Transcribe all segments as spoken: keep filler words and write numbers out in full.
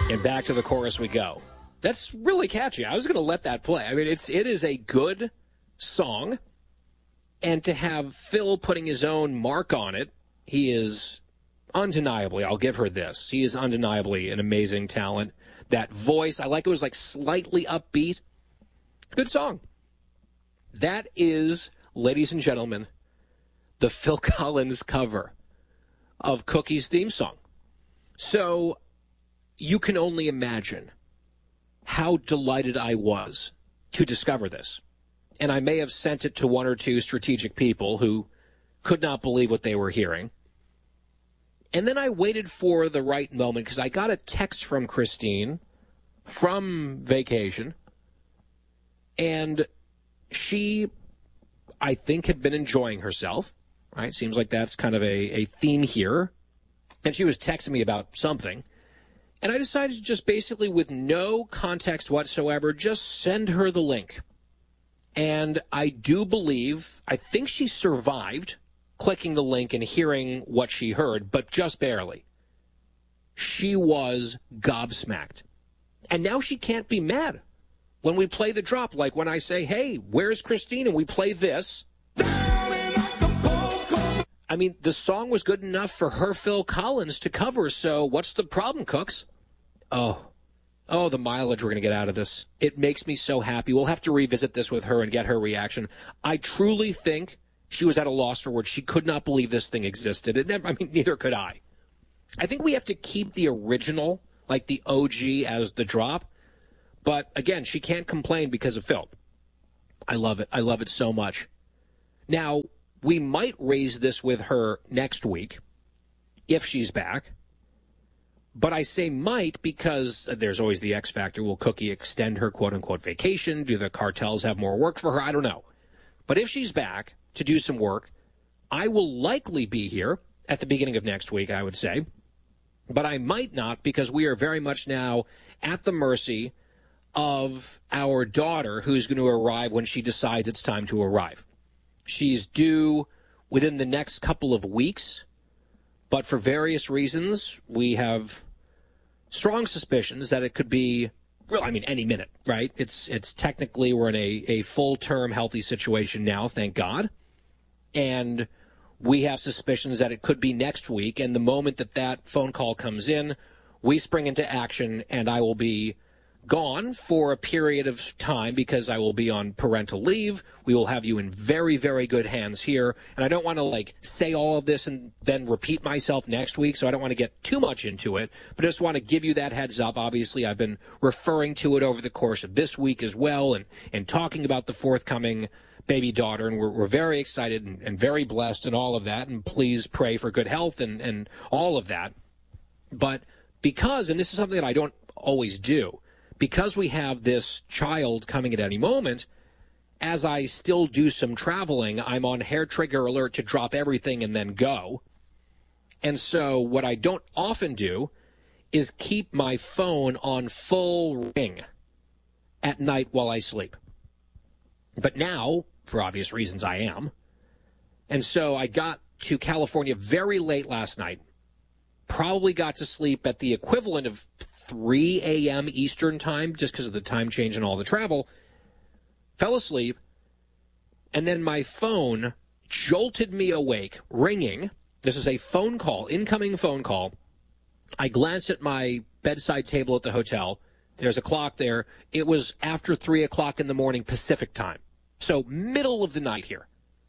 And back to the chorus we go. That's really catchy. I was going to let that play. I mean, it's it is a good song. And to have Phil putting his own mark on it, he is undeniably, I'll give her this, he is undeniably an amazing talent. That voice, I like it was like slightly upbeat. Good song. That is, ladies and gentlemen, the Phil Collins cover of Cookie's theme song. So you can only imagine how delighted I was to discover this. And I may have sent it to one or two strategic people who could not believe what they were hearing. And then I waited for the right moment because I got a text from Christine from vacation. And she, I think, had been enjoying herself. Right? Seems like that's kind of a, a theme here. And she was texting me about something. And I decided to just basically, with no context whatsoever, just send her the link. And I do believe, I think she survived clicking the link and hearing what she heard, but just barely. She was gobsmacked. And now she can't be mad when we play the drop. Like when I say, hey, where's Christine? And we play this. I mean, the song was good enough for her Phil Collins to cover, so what's the problem, Cooks? Oh. Oh, the mileage we're going to get out of this. It makes me so happy. We'll have to revisit this with her and get her reaction. I truly think she was at a loss for words. She could not believe this thing existed. It never, I mean, neither could I. I think we have to keep the original, like the O G, as the drop. But, again, she can't complain because of Phil. I love it. I love it so much. Now, we might raise this with her next week if she's back. But I say might because there's always the X factor. Will Cookie extend her quote-unquote vacation? Do the cartels have more work for her? I don't know. But if she's back to do some work, I will likely be here at the beginning of next week, I would say. But I might not because we are very much now at the mercy of our daughter who's going to arrive when she decides it's time to arrive. She's due within the next couple of weeks. But for various reasons, we have strong suspicions that it could be, well, I mean, any minute, right? It's it's technically we're in a, a full-term healthy situation now, thank God. And we have suspicions that it could be next week. And the moment that that phone call comes in, we spring into action, and I will be gone for a period of time because I will be on parental leave. We will have you in very, very good hands here. And I don't want to, like, say all of this and then repeat myself next week, so I don't want to get too much into it. But I just want to give you that heads up. Obviously, I've been referring to it over the course of this week as well and, and talking about the forthcoming baby daughter. And we're, we're very excited and, and very blessed and all of that. And please pray for good health and, and all of that. But because, and this is something that I don't always do, because we have this child coming at any moment, as I still do some traveling, I'm on hair trigger alert to drop everything and then go. And so what I don't often do is keep my phone on full ring at night while I sleep. But now, for obvious reasons, I am. And so I got to California very late last night, probably got to sleep at the equivalent of three a.m. Eastern time, just because of the time change and all the travel, fell asleep, and then my phone jolted me awake, ringing. This is a phone call, incoming phone call. I glanced at my bedside table at the hotel. There's a clock there. It was after three o'clock in the morning Pacific time, so middle of the night here.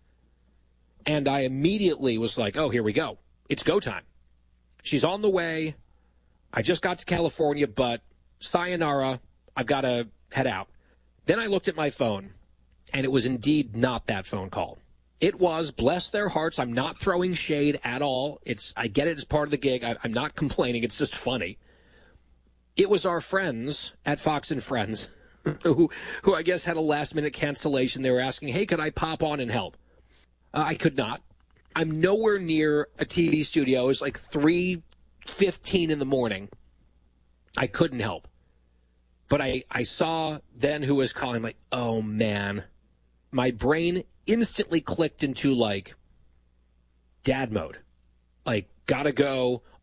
And I immediately was like, oh, here we go. It's go time. She's on the way. I just got to California, but sayonara, I've got to head out. Then I looked at my phone, and it was indeed not that phone call. It was, bless their hearts, I'm not throwing shade at all. It's I get it as part of the gig. I, I'm not complaining. It's just funny. It was our friends at Fox and Friends who, who I guess had a last-minute cancellation. They were asking, hey, could I pop on and help? Uh, I could not. I'm nowhere near a T V studio. It was like three fifteen in the morning. I couldn't help. But I, I saw then who was calling, like, oh, man. My brain instantly clicked into, like, dad mode. Like, gotta go,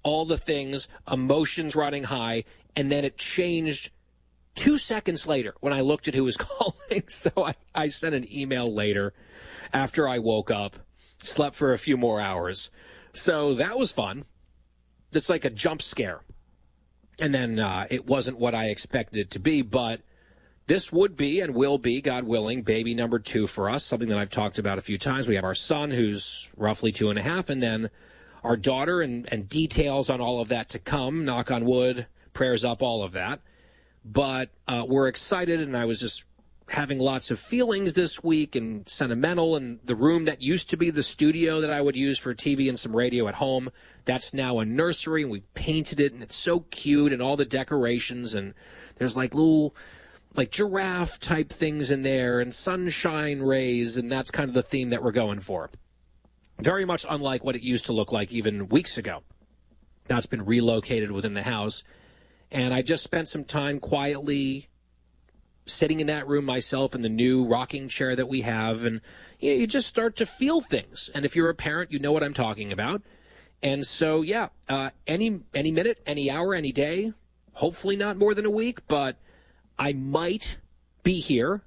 all the things, emotions running high, and then it changed two seconds later when I looked at who was calling. So I, I sent an email later after I woke up, slept for a few more hours. So that was fun. It's like a jump scare. And then uh, it wasn't what I expected it to be, but this would be and will be, God willing, baby number two for us, something that I've talked about a few times. We have our son, who's roughly two and a half, and then our daughter, and, and details on all of that to come, knock on wood, prayers up, all of that. But uh, we're excited, and I was just having lots of feelings this week and sentimental, and the room that used to be the studio that I would use for T V and some radio at home, that's now a nursery, and we painted it, and it's so cute, and all the decorations, and there's like little like giraffe type things in there and sunshine rays, and that's kind of the theme that we're going for. Very much unlike what it used to look like even weeks ago. Now it's been relocated within the house, and I just spent some time quietly sitting in that room myself in the new rocking chair that we have, and you know, you just start to feel things. And if you're a parent, you know what I'm talking about. And so, yeah, uh, any any minute, any hour, any day, hopefully not more than a week, but I might be here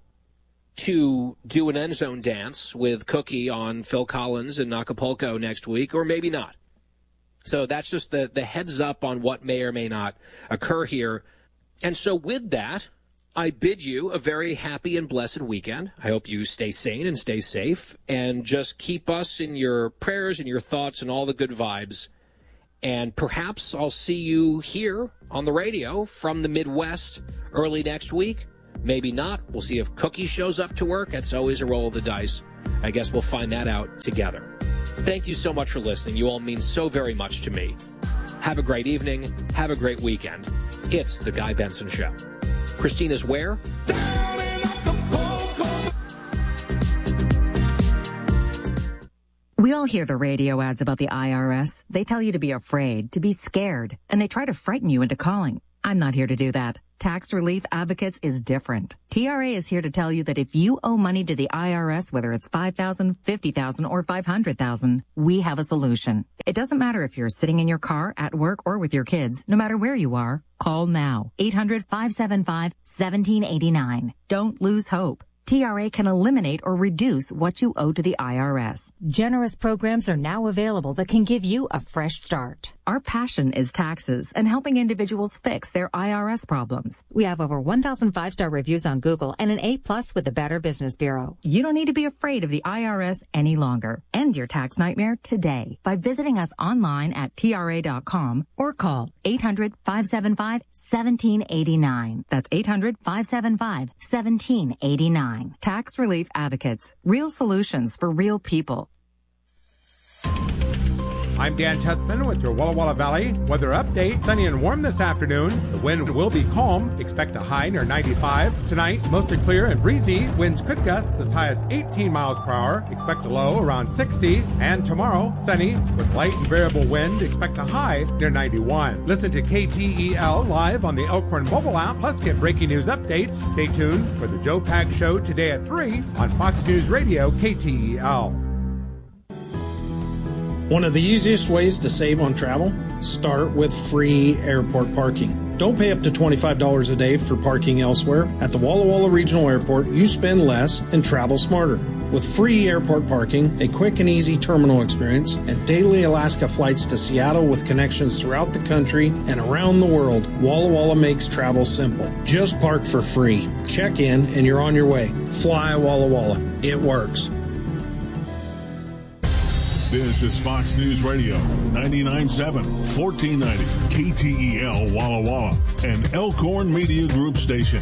to do an end zone dance with Cookie on Phil Collins in Acapulco next week, or maybe not. So that's just the, the heads up on what may or may not occur here. And so with that, I bid you a very happy and blessed weekend. I hope you stay sane and stay safe, and just keep us in your prayers and your thoughts and all the good vibes. And perhaps I'll see you here on the radio from the Midwest early next week. Maybe not. We'll see if Cookie shows up to work. That's always a roll of the dice. I guess we'll find that out together. Thank you so much for listening. You all mean so very much to me. Have a great evening. Have a great weekend. It's The Guy Benson Show. Christina's where? We all hear the radio ads about the I R S. They tell you to be afraid, to be scared, and they try to frighten you into calling. I'm not here to do that. Tax Relief Advocates is different. T R A is here to tell you that if you owe money to the I R S, whether it's five thousand dollars, fifty thousand dollars, or five hundred thousand dollars, we have a solution. It doesn't matter if you're sitting in your car, at work, or with your kids. No matter where you are, call now. eight hundred, five seven five, one seven eight nine. Don't lose hope. T R A can eliminate or reduce what you owe to the I R S. Generous programs are now available that can give you a fresh start. Our passion is taxes and helping individuals fix their I R S problems. We have over one thousand five-star reviews on Google and an A plus with the Better Business Bureau. You don't need to be afraid of the I R S any longer. End your tax nightmare today by visiting us online at T R A dot com or call eight hundred, five seven five, one seven eight nine. That's eight hundred, five seven five, one seven eight nine. Tax Relief Advocates. Real solutions for real people. I'm Dan Tethman with your Walla Walla Valley weather update. Sunny and warm this afternoon. The wind will be calm. Expect a high near ninety-five. Tonight, mostly clear and breezy. Winds could gust as high as eighteen miles per hour. Expect a low around sixty. And tomorrow, sunny with light and variable wind. Expect a high near ninety-one. Listen to K T E L live on the Elkhorn mobile app. Plus, get breaking news updates. Stay tuned for the Joe Pags Show today at three on Fox News Radio K T E L. One of the easiest ways to save on travel? Start with free airport parking. Don't pay up to twenty-five dollars a day for parking elsewhere. At the Walla Walla Regional Airport, you spend less and travel smarter. With free airport parking, a quick and easy terminal experience, and daily Alaska flights to Seattle with connections throughout the country and around the world, Walla Walla makes travel simple. Just park for free. Check in and you're on your way. Fly Walla Walla. It works. This is Fox News Radio, ninety-nine point seven, fourteen ninety, K T E L Walla Walla, an Elkhorn Media Group station.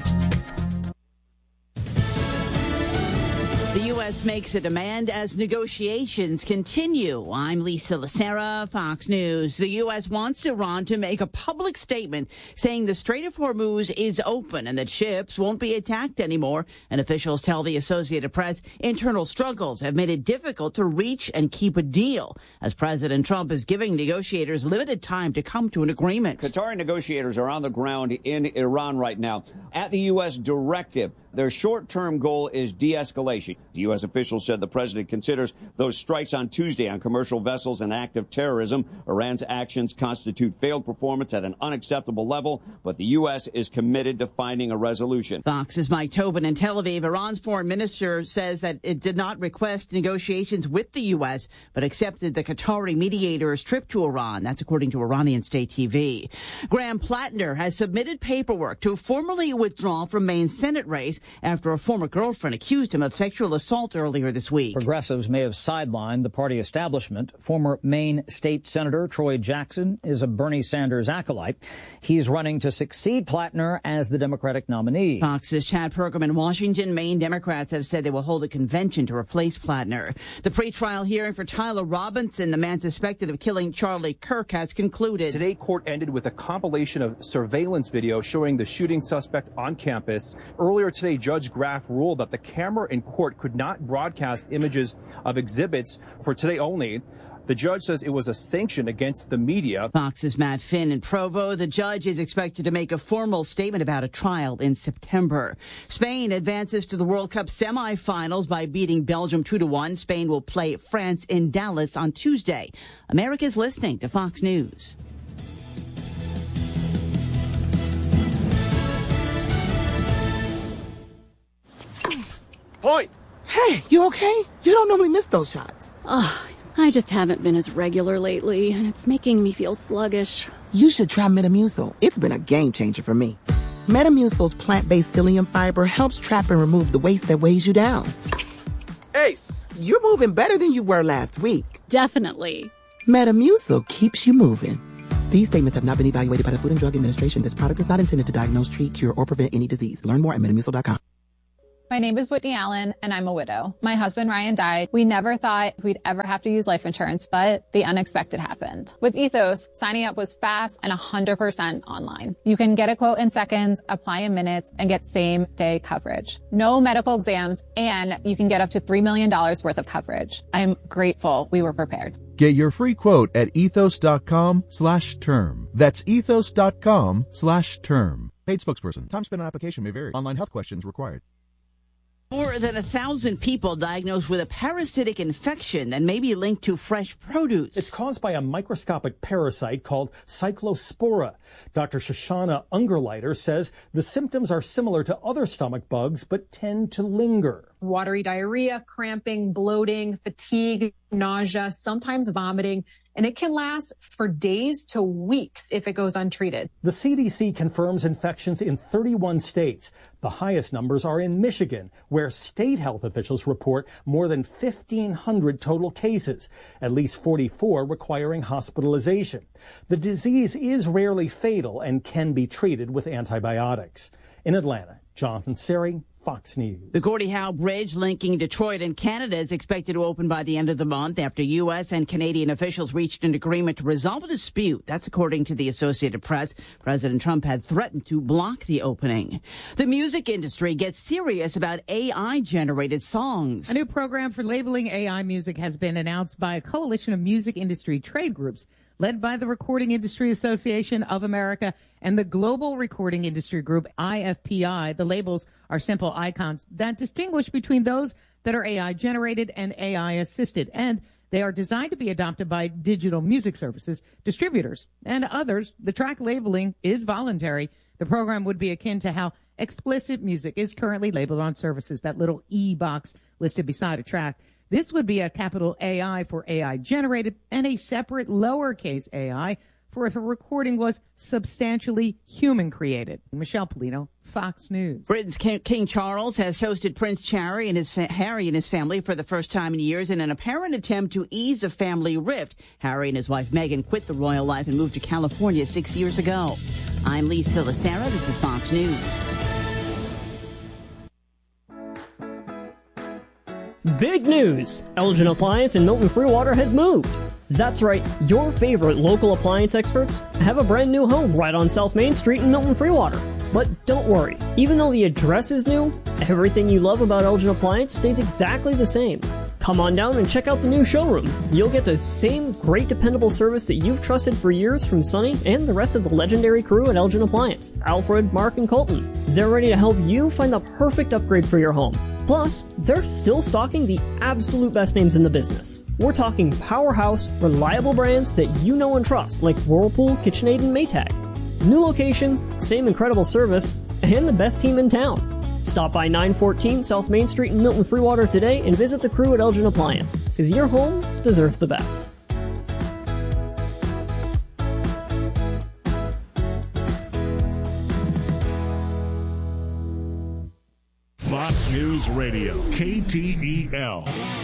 The U S makes a demand as negotiations continue. I'm Lisa Lacera, Fox News. The U S wants Iran to make a public statement saying the Strait of Hormuz is open and that ships won't be attacked anymore. And officials tell the Associated Press internal struggles have made it difficult to reach and keep a deal, as President Trump is giving negotiators limited time to come to an agreement. Qatari negotiators are on the ground in Iran right now at the U S directive. Their short-term goal is de-escalation. The U S official said the president considers those strikes on Tuesday on commercial vessels an act of terrorism. Iran's actions constitute failed performance at an unacceptable level, but the U S is committed to finding a resolution. Fox's Mike Tobin in Tel Aviv. Iran's foreign minister says that it did not request negotiations with the U S, but accepted the Qatari mediator's trip to Iran. That's according to Iranian state T V. Graham Plattner has submitted paperwork to formally withdraw from Maine's Senate race after a former girlfriend accused him of sexual assault earlier this week. Progressives may have sidelined the party establishment. Former Maine State Senator Troy Jackson is a Bernie Sanders acolyte. He's running to succeed Plattner as the Democratic nominee. Fox's Chad Perkam in Washington. Maine Democrats have said they will hold a convention to replace Plattner. The pretrial hearing for Tyler Robinson, the man suspected of killing Charlie Kirk, has concluded. Today, court ended with a compilation of surveillance video showing the shooting suspect on campus. Earlier today, Judge Graff ruled that the camera in court could not broadcast images of exhibits for today only. The judge says it was a sanction against the media. Fox's Matt Finn in Provo. The judge is expected to make a formal statement about a trial in September. Spain advances to the World Cup semifinals by beating Belgium two to one. Spain will play France in Dallas on Tuesday. America's listening to Fox News. Point. Hey, you okay? You don't normally miss those shots. Ugh. I just haven't been as regular lately, and it's making me feel sluggish. You should try Metamucil. It's been a game changer for me. Metamucil's plant-based psyllium fiber helps trap and remove the waste that weighs you down. Ace! You're moving better than you were last week. Definitely. Metamucil keeps you moving. These statements have not been evaluated by the Food and Drug Administration. This product is not intended to diagnose, treat, cure, or prevent any disease. Learn more at metamucil dot com. My name is Whitney Allen, and I'm a widow. My husband, Ryan, died. We never thought we'd ever have to use life insurance, but the unexpected happened. With Ethos, signing up was fast and one hundred percent online. You can get a quote in seconds, apply in minutes, and get same-day coverage. No medical exams, and you can get up to three million dollars worth of coverage. I'm grateful we were prepared. Get your free quote at ethos.com slash term. That's ethos.com slash term. Paid spokesperson. Time spent on application may vary. Online health questions required. More than a thousand people diagnosed with a parasitic infection that may be linked to fresh produce. It's caused by a microscopic parasite called Cyclospora. Doctor Shoshana Ungerleider says the symptoms are similar to other stomach bugs, but tend to linger. Watery diarrhea, cramping, bloating, fatigue, nausea, sometimes vomiting, and it can last for days to weeks if it goes untreated. The C D C confirms infections in thirty-one states. The highest numbers are in Michigan, where state health officials report more than fifteen hundred total cases, at least forty-four requiring hospitalization. The disease is rarely fatal and can be treated with antibiotics. In Atlanta, Jonathan Seri, Fox News. The Gordie Howe Bridge linking Detroit and Canada is expected to open by the end of the month after U S and Canadian officials reached an agreement to resolve a dispute. That's according to the Associated Press. President Trump had threatened to block the opening. The music industry gets serious about A I-generated songs. A new program for labeling A I music has been announced by a coalition of music industry trade groups led by the Recording Industry Association of America and the Global Recording Industry Group, I F P I. The labels are simple icons that distinguish between those that are A I-generated and A I-assisted, and they are designed to be adopted by digital music services, distributors, and others. The track labeling is voluntary. The program would be akin to how explicit music is currently labeled on services, that little E box listed beside a track. This would be a capital A I for A I-generated and a separate lowercase a i for if a recording was substantially human-created. Michelle Polino, Fox News. Britain's King Charles has hosted Prince Harry and his fa- Harry and his family for the first time in years in an apparent attempt to ease a family rift. Harry and his wife Meghan quit the royal life and moved to California six years ago. I'm Lisa Lacera. This is Fox News. Big news! Elgin Appliance in Milton Freewater has moved. That's right, your favorite local appliance experts have a brand new home right on South Main Street in Milton Freewater. But don't worry, even though the address is new, everything you love about Elgin Appliance stays exactly the same. Come on down and check out the new showroom. You'll get the same great dependable service that you've trusted for years from Sonny and the rest of the legendary crew at Elgin Appliance, Alfred, Mark, and Colton. They're ready to help you find the perfect upgrade for your home. Plus, they're still stocking the absolute best names in the business. We're talking powerhouse, reliable brands that you know and trust, like Whirlpool, KitchenAid, and Maytag. New location, same incredible service, and the best team in town. Stop by nine fourteen South Main Street in Milton Freewater today and visit the crew at Elgin Appliance, because your home deserves the best. Fox News Radio, K T E L.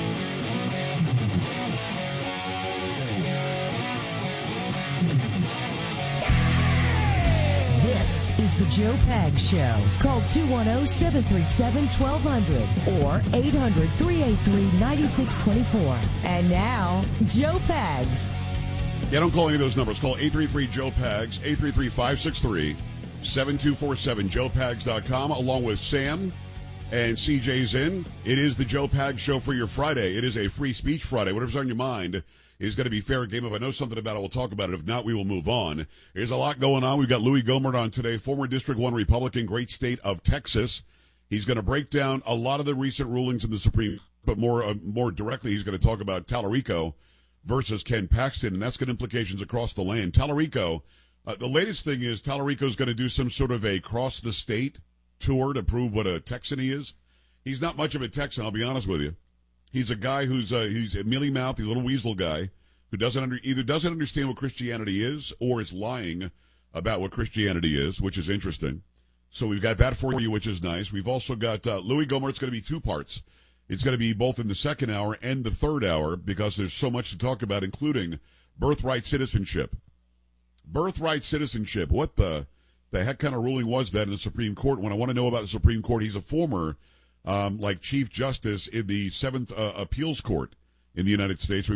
This is the Joe Pags Show. Call two one zero, seven three seven, one two zero zero or eight hundred, three eight three, nine six two four. And now, Joe Pags. Yeah, don't call any of those numbers. Call eight three three, Joe Pags, eight three three, five six three, seven two four seven, joe pags dot com, along with Sam and C J's in. It is the Joe Pags Show for your Friday. It is a free speech Friday. Whatever's on your mind is going to be fair game. If I know something about it, we'll talk about it. If not, we will move on. There's a lot going on. We've got Louis Gohmert on today, former District one Republican, great state of Texas. He's going to break down a lot of the recent rulings in the Supreme Court, but more, uh, more directly, he's going to talk about Tallarico versus Ken Paxton, and that's got implications across the land. Tallarico, uh, the latest thing is Tallarico is going to do some sort of a cross-the-state tour to prove what a Texan he is. He's not much of a Texan, I'll be honest with you. He's a guy who's uh, he's a mealy-mouthed, he's a little weasel guy who doesn't under, either doesn't understand what Christianity is or is lying about what Christianity is, which is interesting. So we've got that for you, which is nice. We've also got uh, Louis Gohmert. It's going to be two parts. It's going to be both in the second hour and the third hour because there's so much to talk about, including birthright citizenship. Birthright citizenship. What the the heck kind of ruling was that in the Supreme Court? When I want to know about the Supreme Court, he's a former, um, like, Chief Justice in the Seventh uh, Appeals Court in the United States.